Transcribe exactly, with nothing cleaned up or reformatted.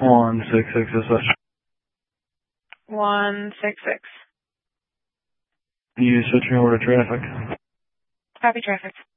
one six six dispatch. one six six. You switching over to traffic. Copy traffic.